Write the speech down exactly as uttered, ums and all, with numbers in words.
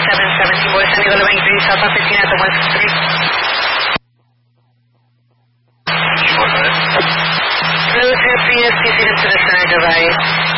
seven seventeen, boy, San Diego eleven three, South fifteen at the one six three. Road to three S P, to the center device.